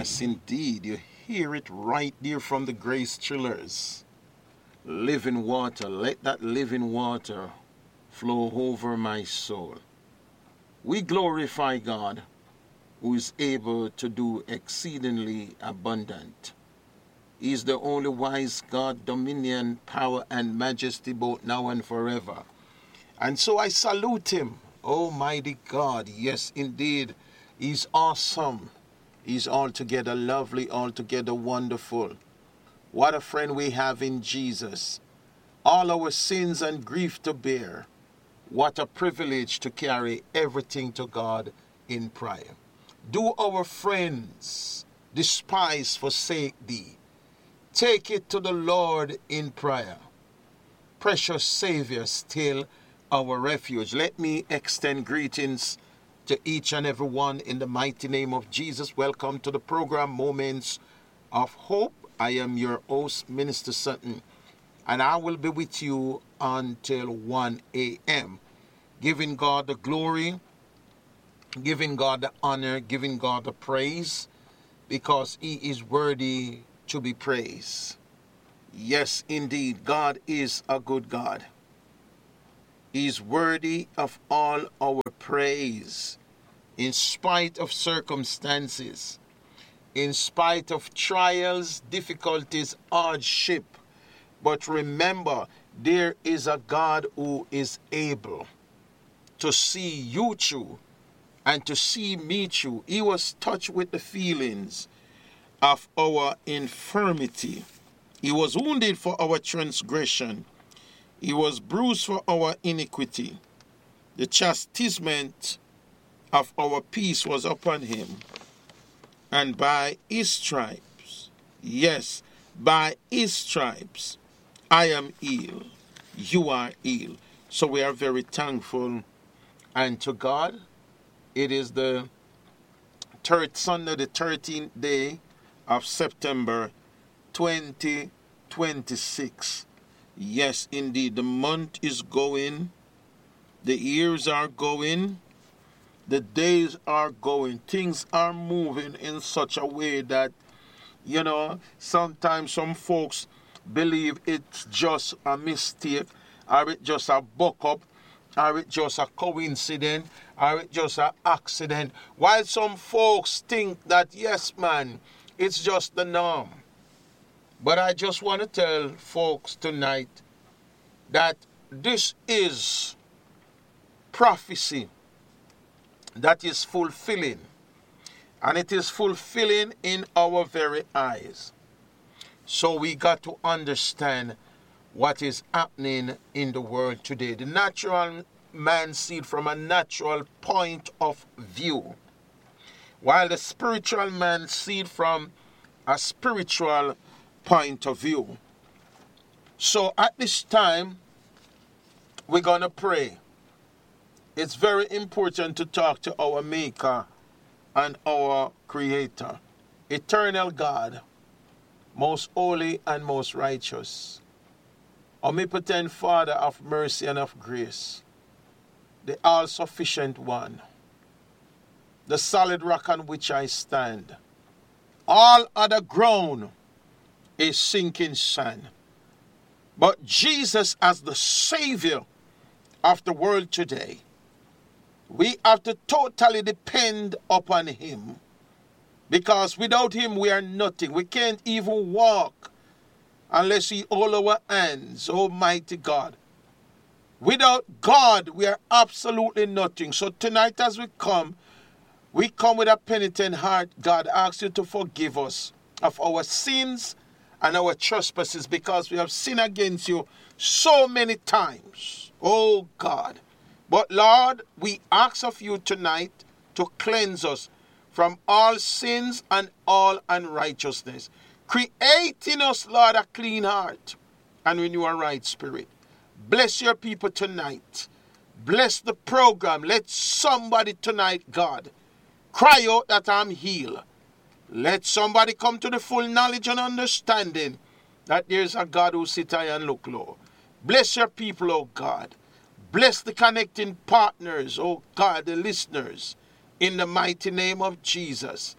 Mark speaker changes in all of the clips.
Speaker 1: Yes, indeed. You hear it right there from the Grace Chillers. Living water. Let that living water flow over my soul. We glorify God, who is able to do exceedingly abundant. He is the only wise God, dominion, power, and majesty both now and forever. And so I salute him, Almighty God. Yes, indeed, he's awesome. He's altogether lovely, altogether wonderful. What a friend we have in Jesus. All our sins and grief to bear. What a privilege to carry everything to God in prayer. Do our friends despise forsake thee? Take it to the Lord in prayer. Precious Savior, still our refuge. Let me extend greetings to each and every one in the mighty name of Jesus. Welcome to the program Moments of Hope. I am your host, Minister Sutton, and I will be with you until 1 a.m. Giving God the glory, giving God the honor, giving God the praise, because he is worthy to be praised. Yes, indeed, God is a good God. He is worthy of all our praise, in spite of circumstances, in spite of trials, difficulties, hardship. But remember, there is a God who is able to see you through and to see me through. He was touched with the feelings of our infirmity. He was wounded for our transgression. He was bruised for our iniquity. The chastisement of our peace was upon him. And by his stripes, yes, by his stripes, I am healed. You are healed. So we are very thankful. And to God, it is the third Sunday, the 13th day of September 2026. Yes, indeed, the month is going, the years are going, the days are going, things are moving in such a way that, sometimes some folks believe it's just a mistake, or it's just a buck up, or it's just a coincidence, or it's just an accident. While some folks think that, yes, man, it's just the norm. But I just want to tell folks tonight that this is prophecy that is fulfilling. And it is fulfilling in our very eyes. So we got to understand what is happening in the world today. The natural man sees from a natural point of view, while the spiritual man sees from a spiritual point of view. So at this time, we're going to pray. It's very important to talk to our Maker and our Creator. Eternal God, most holy and most righteous, omnipotent Father of mercy and of grace, the all-sufficient one, the solid rock on which I stand. All other ground is sinking sand. But Jesus, as the Savior of the world today, we have to totally depend upon him, because without him we are nothing. We can't even walk unless he hold our hands, Almighty God. Without God we are absolutely nothing. So tonight as we come with a penitent heart. God asks you to forgive us of our sins and our trespasses, because we have sinned against you so many times, oh God. But Lord, we ask of you tonight to cleanse us from all sins and all unrighteousness. Create in us, Lord, a clean heart and renew a right spirit. Bless your people tonight. Bless the program. Let somebody tonight, God, cry out that I'm healed. Let somebody come to the full knowledge and understanding that there's a God who sits high and look low. Bless your people, oh God. Bless the connecting partners, oh God, the listeners, in the mighty name of Jesus.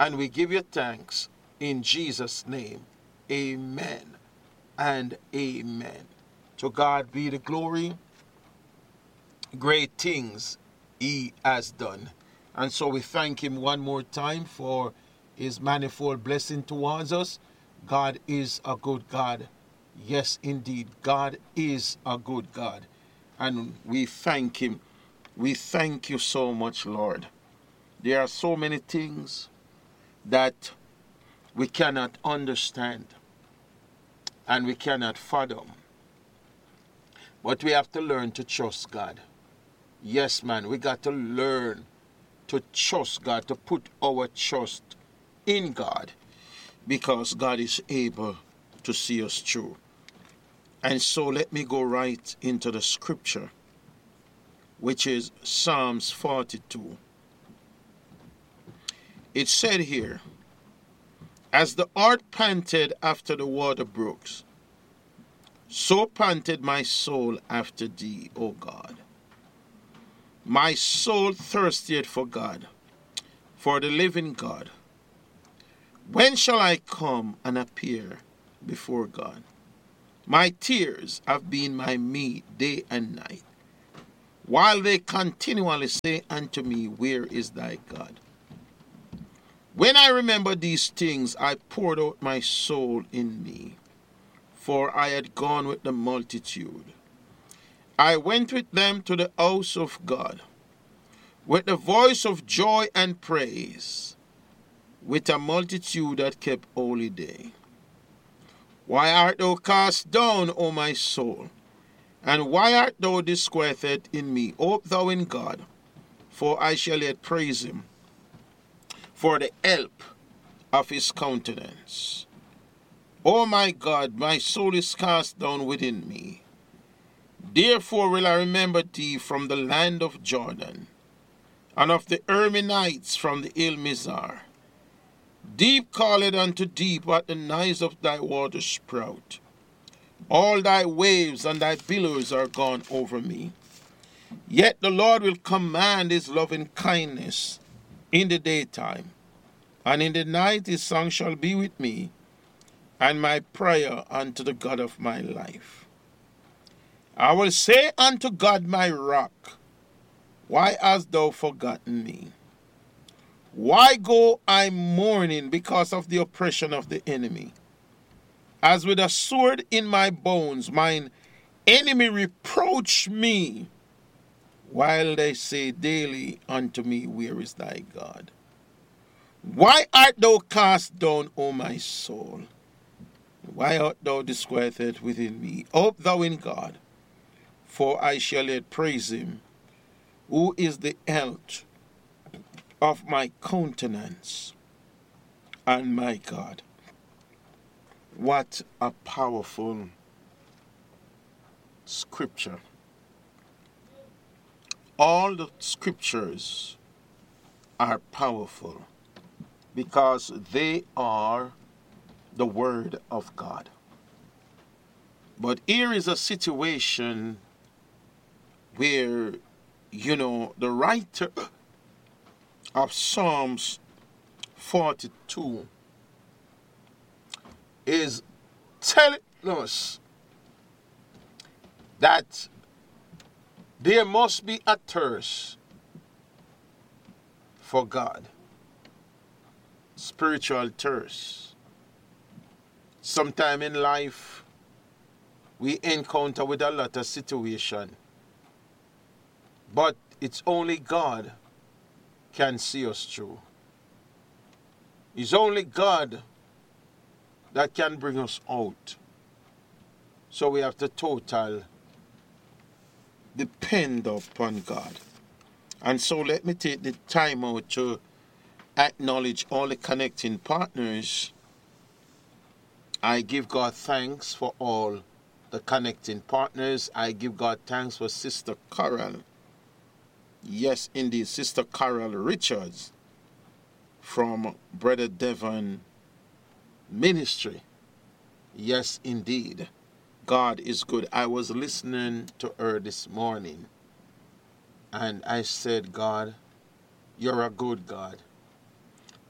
Speaker 1: And we give you thanks in Jesus' name. Amen and amen. To God be the glory. Great things he has done. And so we thank him one more time for his manifold blessing towards us. God is a good God. Yes, indeed. God is a good God. And we thank him. We thank you so much, Lord. There are so many things that we cannot understand and we cannot fathom. But we have to learn to trust God. Yes, man, we got to learn to trust God, to put our trust in God, because God is able to see us through. And so let me go right into the scripture, which is Psalms 42. It said here, as the hart panted after the water brooks, so panted my soul after thee, O God. My soul thirsteth for God, for the living God. When shall I come and appear before God? My tears have been my meat day and night, while they continually say unto me, where is thy God? When I remember these things, I poured out my soul in me, for I had gone with the multitude. I went with them to the house of God, with the voice of joy and praise, with a multitude that kept holy day. Why art thou cast down, O my soul? And why art thou disquieted in me? Hope thou in God, for I shall yet praise him, for the help of his countenance. O my God, my soul is cast down within me. Therefore will I remember thee from the land of Jordan, and of the Hermonites from the hill Mizar. Deep calleth unto deep at the noise of thy water sprout. All thy waves and thy billows are gone over me. Yet the Lord will command his loving kindness in the daytime, and in the night his song shall be with me, and my prayer unto the God of my life. I will say unto God my rock, why hast thou forgotten me? Why go I mourning because of the oppression of the enemy? As with a sword in my bones, mine enemy reproach me, while they say daily unto me, where is thy God? Why art thou cast down, O my soul? Why art thou disquieted within me? Hope thou in God, for I shall yet praise him, who is the health of my countenance and my God. What a powerful scripture. All the scriptures are powerful because they are the word of God. But here is a situation where, the writer of Psalms 42 is telling us that there must be a thirst for God, spiritual thirst. Sometime in life, we encounter with a lot of situation, but it's only God can see us through. It's only God that can bring us out. So we have to total depend upon God. And so let me take the time out to acknowledge all the connecting partners. I give God thanks for all the connecting partners. I give God thanks for Sister Carol. Yes, indeed, Sister Carol Richards from Brother Devon Ministry. Yes, indeed. God is good. I was listening to her this morning, and I said, God, you're a good God.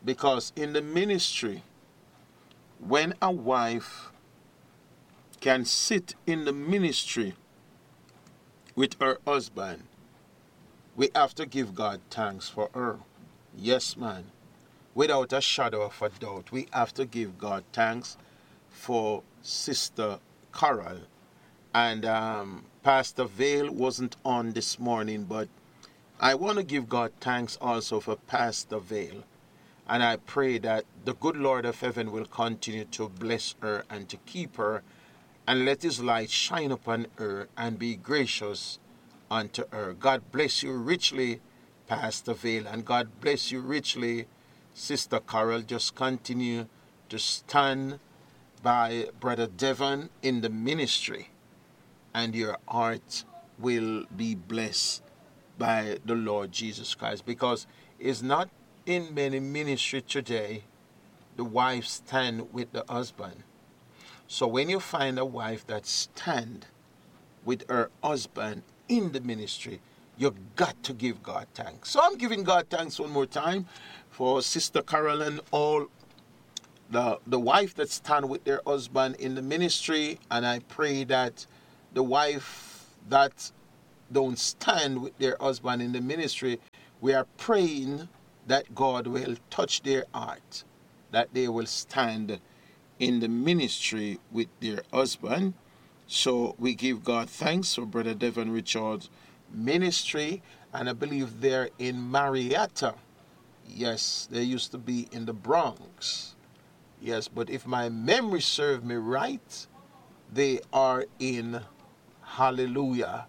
Speaker 1: Because in the ministry, when a wife can sit in the ministry with her husband, we have to give God thanks for her. Yes, man. Without a shadow of a doubt, we have to give God thanks for Sister Carol. And Pastor Vale wasn't on this morning, but I want to give God thanks also for Pastor Vale. And I pray that the good Lord of heaven will continue to bless her and to keep her, and let his light shine upon her and be gracious unto her. God bless you richly, Pastor Vale, and God bless you richly, Sister Carol. Just continue to stand by Brother Devon in the ministry, and your heart will be blessed by the Lord Jesus Christ. Because it's not in many ministry today the wife stand with the husband. So when you find a wife that stand with her husband in the ministry, you got to give God thanks. So I'm giving God thanks one more time for Sister Carol and all the wife that stand with their husband in the ministry. And I pray that the wife that don't stand with their husband in the ministry, we are praying that God will touch their heart, that they will stand in the ministry with their husband. So we give God thanks for Brother Devon Richards' ministry, and I believe they're in Marietta. Yes, they used to be in the Bronx. Yes, but if my memory serves me right, they are in Hallelujah,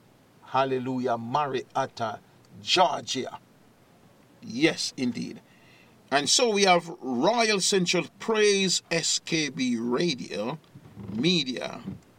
Speaker 1: Marietta, Georgia. Yes, indeed. And so we have Royal Central Praise SKB Radio, Media,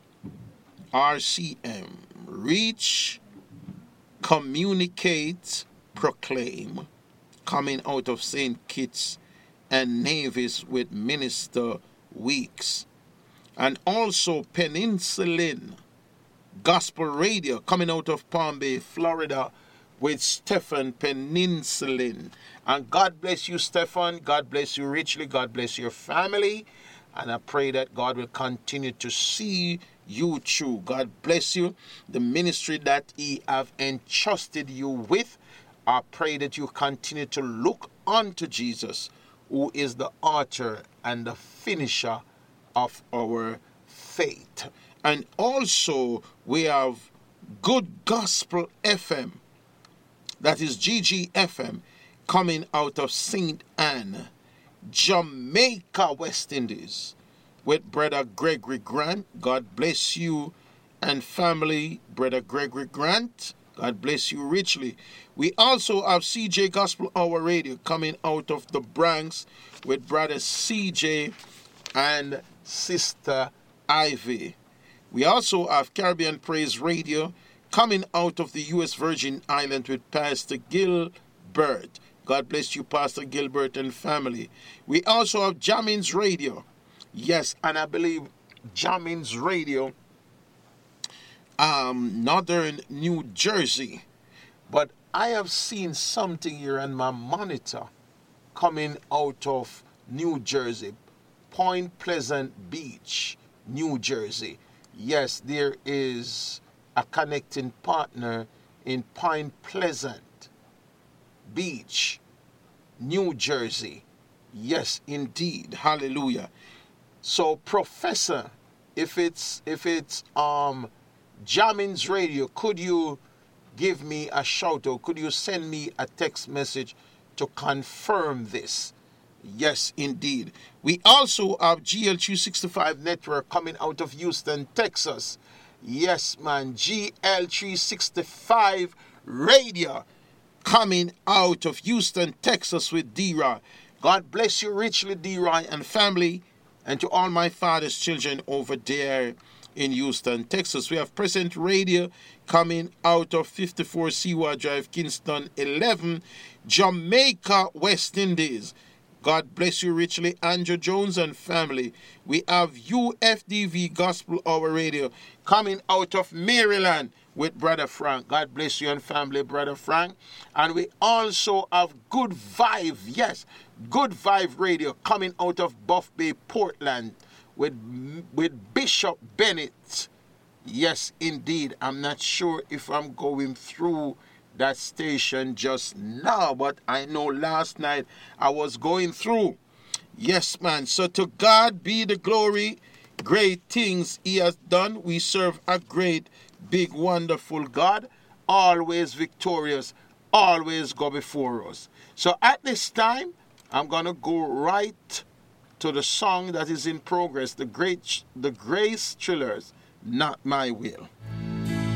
Speaker 1: RCM, Reach, Communicate, Proclaim, coming out of St. Kitts and Nevis with Minister Weeks. And also Peninsulan Gospel Radio, coming out of Palm Bay, Florida, with Stephen Peninsulan. And God bless you, Stephen. God bless you richly. God bless your family. And I pray that God will continue to see you through. God bless you. The ministry that He have entrusted you with, I pray that you continue to look unto Jesus, who is the author and the finisher of our faith. And also we have Good Gospel FM, that is GGFM, coming out of St. Anne, Jamaica, West Indies, with Brother Gregory Grant. God bless you and family, Brother Gregory Grant. God bless you richly. We also have CJ Gospel Hour Radio coming out of the Bronx with Brother CJ and Sister Ivy. We also have Caribbean Praise Radio coming out of the U.S. Virgin Islands with Pastor Gilbert. God bless you, Pastor Gilbert and family. We also have Jammins Radio. Yes, and I believe Jammins Radio, Northern New Jersey. But I have seen something here on my monitor coming out of New Jersey, Point Pleasant Beach, New Jersey. Yes, there is a connecting partner in Point Pleasant Beach, New Jersey. Yes, indeed. Hallelujah. So, Professor, if it's Jammins Radio, could you give me a shout out? Could you send me a text message to confirm this? Yes, indeed. We also have GL365 Network coming out of Houston, Texas. Yes, man. GL365 Radio coming out of Houston, Texas with D-Roy. God bless you richly, D-Roy and family, and to all my father's children over there in Houston, Texas. We have Present Radio coming out of 54 Seaward Drive, Kingston 11, Jamaica, West Indies. God bless you richly, Andrew Jones and family. We have UFDV Gospel Hour Radio coming out of Maryland with Brother Frank. God bless you and family, Brother Frank. And we also have Good Vibe. Yes, Good Vibe Radio coming out of Buff Bay, Portland with Bishop Bennett. Yes, indeed. I'm not sure if I'm going through that station just now, but I know last night I was going through. Yes, man. So to God be the glory. Great things he has done. We serve a great, big, wonderful God. Always victorious. Always go before us. So at this time, I'm going to go right to the song that is in progress. The Grace Trillers, Not My Will.